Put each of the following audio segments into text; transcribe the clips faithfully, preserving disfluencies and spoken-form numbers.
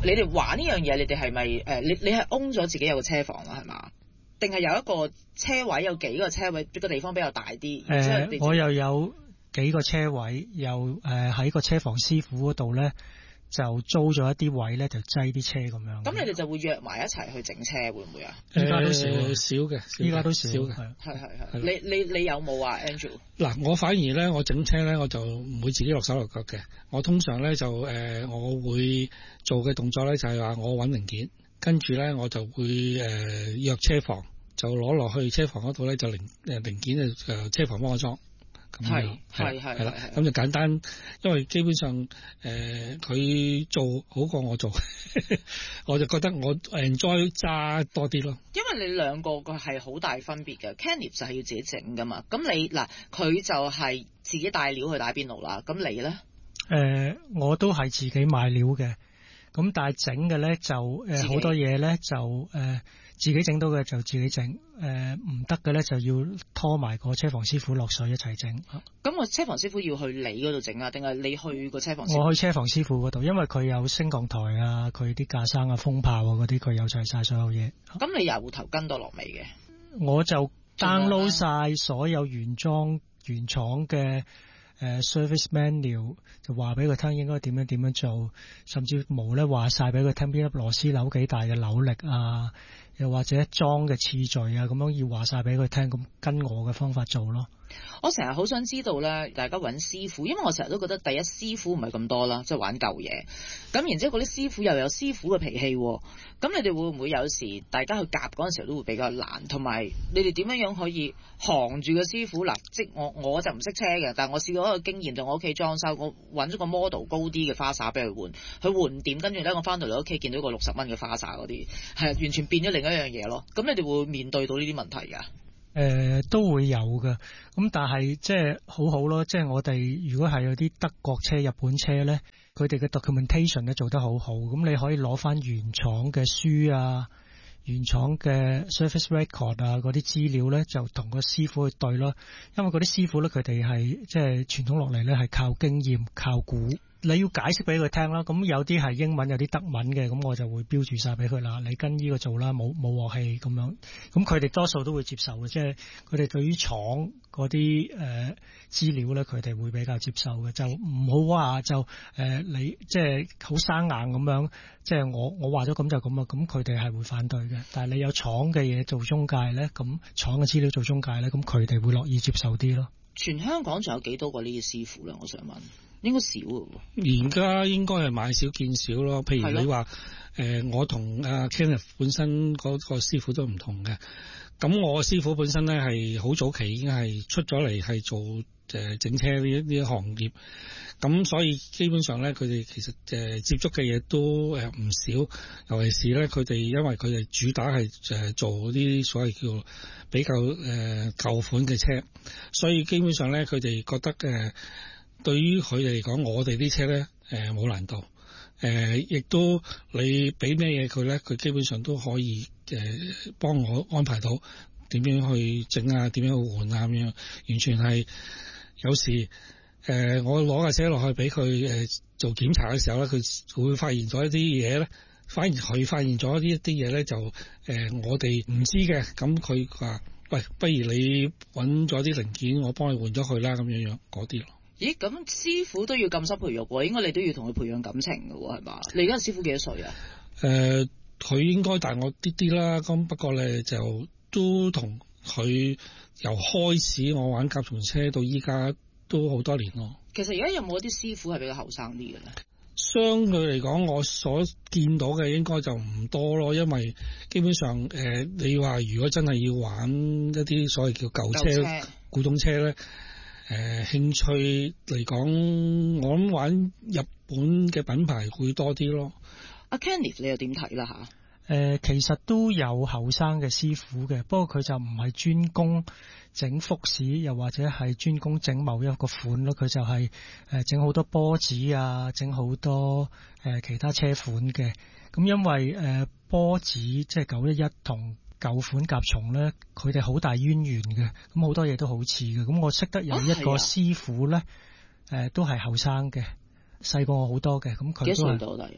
你哋玩呢樣嘢，你哋係咪誒？你你係 own 咗自己有個車房啦，係嘛？定係有一個車位，有幾個車位，個地方比較大啲？ 誒、呃，我又有幾個車位，又誒喺個車房師傅嗰度咧，就租咗一啲位咧，就擠啲車咁樣。 咁你哋就會約埋一齊去整車，會唔會啊？ 依家都少， 少嘅， 依家都少嘅， 係係係係。你你你有冇啊 Andrew？ 嗱，我反而咧，我整車咧，我就唔會自己落手落腳嘅。我通常咧就誒、呃，我會做嘅動作咧就係話我揾零件，跟住咧我就會誒、呃、約車房，就攞落去車房嗰度咧就零誒零件誒車房幫我裝。 係係係啦，咁就簡單，因為基本上誒佢、呃、做好過我做，我就覺得我 enjoy 揸多啲咯。 因為你兩個個係好大分別嘅 Kenneth 就係要自己整噶嘛，咁你嗱佢就係自己帶料去打邊爐啦，咁你咧？ 誒、呃，我都係自己買料嘅，咁但係整嘅咧就誒好、呃、多嘢咧就誒。呃自己整到嘅就自己整，誒唔得嘅咧就要拖埋個車房師傅落水一齊整。 咁個車房師傅要去你嗰度整啊，定係你去個車房師傅？ 我去車房師傅嗰度，因為佢有升降台啊，佢啲架生啊、風炮啊嗰啲，佢有齊晒所有嘢。 咁你由頭跟到落尾嘅？ 我就 download 晒所有原裝原廠嘅誒 service menu， 就話俾佢聽應該點樣點樣做，甚至冇咧話晒俾佢聽邊粒螺絲扭幾大嘅扭力啊。又或者裝嘅次序啊，咁樣要話晒俾佢聽，咁跟我嘅方法做咯。 我成日好想知道咧，大家揾師傅，因為我成日都覺得第一師傅唔係咁多啦，即係玩舊嘢。咁然之後嗰啲師傅又有師傅嘅脾氣，咁你哋會唔會有時大家去夾嗰陣時候都會比較難？同埋你哋點樣樣可以行住個師傅嗱？即我我就唔識車嘅，但係我試過一個經驗，就我屋企裝修，我揾咗個 model 高啲嘅花灑俾佢換，佢換掂，跟住咧我翻到嚟屋企見到個六十蚊嘅花灑嗰啲，係完全變咗另一樣嘢咯。咁你哋會面對到呢啲問題㗎？ 誒、呃、都會有嘅，咁但係即係好好咯，即係我哋如果係有啲德國車、日本車咧，佢哋嘅 documentation 咧做得好好，咁你可以攞翻原廠嘅書啊、原廠嘅 service record 啊嗰啲資料咧，就同個師傅去對咯，因為嗰啲師傅咧佢哋係即係傳統落嚟咧係靠經驗、靠估。你要解釋俾佢聽啦，咁有啲係英文，有啲德文嘅，咁我就會標注晒俾佢啦。你跟呢個做啦，冇冇鑊氣咁樣，咁佢哋多數都會接受嘅，即係佢哋對於廠嗰啲誒資料咧，佢哋會比較接受嘅，就唔好話就誒、呃、你即係好生硬咁樣，即係我我話咗咁就咁啊，咁佢哋係會反對嘅。但係你有廠嘅嘢做中介咧，咁廠嘅資料做中介咧，咁佢哋會樂意接受啲咯。 全香港仲有幾多個呢啲師傅咧？我想問。應該少嘅喎， 而家應該係買少見少咯。譬如你話誒、呃，我同阿 Kenneth 本身嗰個師傅都唔同嘅。咁我師傅本身咧係好早期已經係出咗嚟係做誒、呃、整車呢呢一行業。咁所以基本上咧，佢哋其實誒、呃、接觸嘅嘢都誒唔少。尤其是咧，佢哋因為佢哋主打係誒做啲所謂叫比較誒、呃、舊款嘅車，所以基本上咧，佢哋覺得誒。呃對於佢哋嚟講，我哋啲車咧，誒冇難度，誒、呃、亦都你俾咩嘢佢咧，佢基本上都可以誒幫、呃、我安排到點樣去整啊，點樣去換啊咁樣，完全係有時誒、呃、我攞架車落去俾佢誒做檢查嘅時候咧，佢會發現咗一啲嘢咧，反而佢發現咗呢一啲嘢咧就誒、呃、我哋唔知嘅，咁佢話喂，不如你揾咗啲零件，我幫你換咗佢啦，咁樣樣嗰啲咯。 咦，咁師傅都要咁深培育喎，應該你都要同佢培養感情㗎喎，係嘛？你而家師傅幾多歲啊？誒、 呃，佢應該大我啲啲啦，咁不過咧就都同佢由開始我玩甲蟲車到依家都好多年咯。 其實而家有冇啲師傅係比較後生啲嘅咧？ 相對嚟講，我所見到嘅應該就唔多咯，因為基本上誒、呃，你話如果真係要玩一啲所謂叫舊車、舊車古董車咧。誒、呃，興趣嚟講，我諗玩日本嘅品牌會多啲咯。 阿 Kenneth 你又點睇啦吓？誒、 呃，其實都有後生嘅師傅嘅，不過佢就唔係專攻整福士，又或者係專攻整某一個款咯。佢就係誒整好多波子啊，整好多誒、呃、其他車款嘅。咁因為誒、呃、波子即係九一一同舊款甲蟲咧，佢哋好大淵源嘅，咁好多嘢都好似嘅。咁我識得有一個師傅咧，誒、啊呃、都係後生嘅，細過我好多嘅。咁佢都係，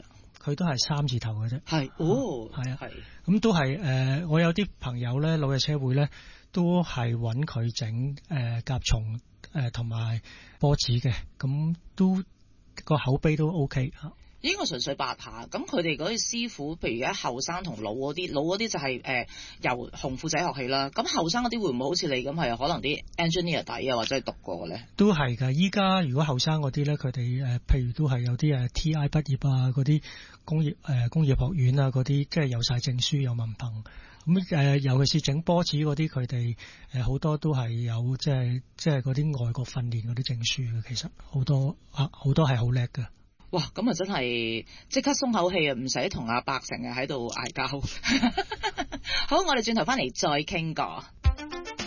佢都係三字頭嘅啫。 係，哦， 係啊， 係。 咁都係誒、呃，我有啲朋友咧，老嘅車會咧，都係揾佢整誒甲蟲誒同埋波子嘅，咁都個口碑都 OK 嚇。 應該純粹八下，咁佢哋嗰啲師傅，譬如而家後生同老嗰啲，老嗰啲就係、是、誒、呃、由紅褲仔學起啦。咁後生嗰啲會唔會好似你咁係可能啲 engineer 底啊，或者係讀過嘅咧？ 都係㗎。依家如果後生嗰啲咧，佢哋誒譬如都係有啲誒 T I 畢業啊，嗰啲工業誒、呃、工業學院啊嗰啲，即係有晒證書有文憑。咁誒、呃，尤其是整波子嗰啲，佢哋誒好多都係有即係即係嗰啲外國訓練嗰啲證書嘅。其實好多啊，好多係好叻㗎。 哇！咁啊真係即刻鬆口氣啊，唔使同阿伯成日喺度嗌交。好，我哋轉頭翻嚟再傾過。